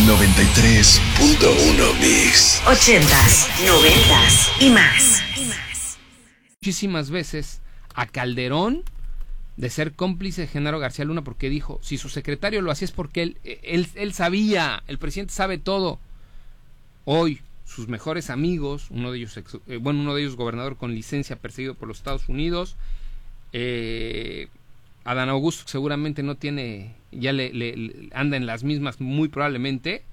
93.1 Mix. 80s, 90s y más. Muchísimas veces a Calderón de ser cómplice de Genaro García Luna, porque dijo, si su secretario lo hacía es porque él sabía, el presidente sabe todo. Hoy sus mejores amigos, uno de ellos gobernador con licencia perseguido por los Estados Unidos, Adán Augusto seguramente no tiene, ya le anda en las mismas muy probablemente,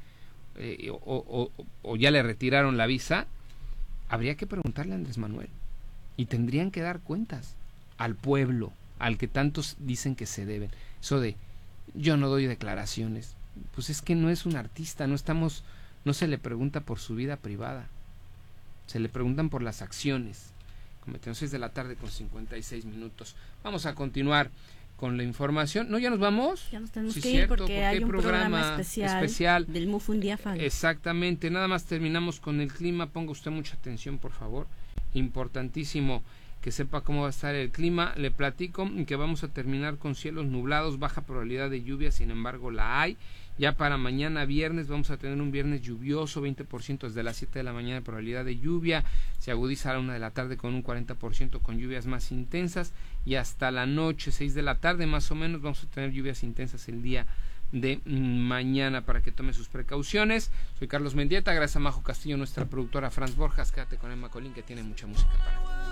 o ya le retiraron la visa. Habría que preguntarle a Andrés Manuel y tendrían que dar cuentas al pueblo, al que tantos dicen que se deben. Eso de yo no doy declaraciones, pues es que no es un artista, no se le pregunta por su vida privada, se le preguntan por las acciones. Cometen 6 de la tarde con 56 minutos. Vamos a continuar con la información. ¿No, ya nos vamos? Ya nos tenemos Sí, que cierto, ir porque hay un programa especial del MUF Un Día Fan. Exactamente. Nada más terminamos con el clima. Ponga usted mucha atención, por favor. Importantísimo que sepa cómo va a estar el clima. Le platico que vamos a terminar con cielos nublados, baja probabilidad de lluvia, sin embargo la hay. Ya para mañana viernes vamos a tener un viernes lluvioso, 20% desde las 7 de la mañana de probabilidad de lluvia, se agudiza a la 1 de la tarde con un 40% con lluvias más intensas, y hasta la noche, 6 de la tarde más o menos, vamos a tener lluvias intensas el día de mañana, para que tome sus precauciones. Soy Carlos Mendieta, gracias a Majo Castillo, nuestra productora Franz Borjas. Quédate con Emma Colín, que tiene mucha música para ti.